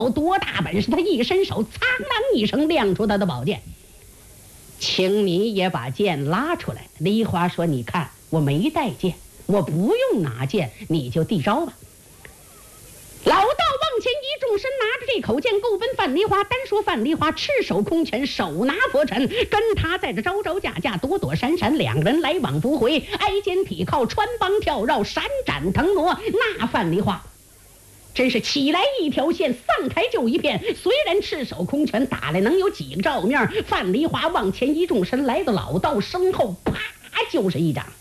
有多大本事，他一伸手，苍啷一声亮出他的宝剑，请你也把剑拉出来。梨花说：“你看，我没带剑，我不用拿剑，你就递招吧。”老道往前一纵身，拿着这口剑够奔范梨花。单说范梨花赤手空拳，手拿佛尘，跟他在这招招架架，躲躲闪闪，两个人来往不回，挨肩匹靠，穿帮跳绕，闪展腾挪。那范梨花真是起来一条线，散开就一片。虽然赤手空拳，打来能有几个照面？范梨花往前一纵身，来到老道身后，啪就是一掌，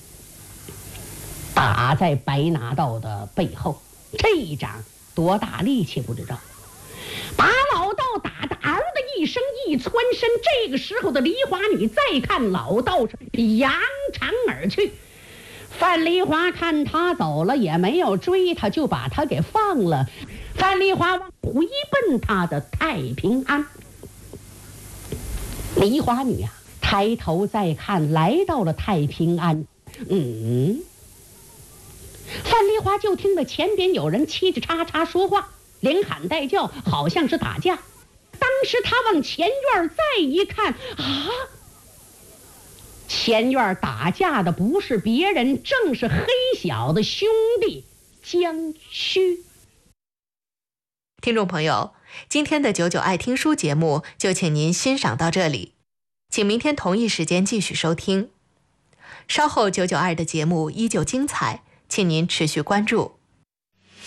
打在白拿道的背后。这一掌多大力气不知道，把老道打得嗷的一声一窜身。这个时候的梨花女再看老道是扬长而去。范梨花看他走了，也没有追他，就把他给放了。范梨花回奔他的太平安。梨花女啊，抬头再看，来到了太平安。范梨花就听到前边有人嘁嘁喳喳说话，连喊带叫，好像是打架。当时他往前院再一看，前院打架的不是别人，正是黑小的兄弟江须。 听众朋友，今天的99爱听书节目就请您欣赏到这里，请明天同一时间继续收听。稍后99爱的节目依旧精彩，请您持续关注。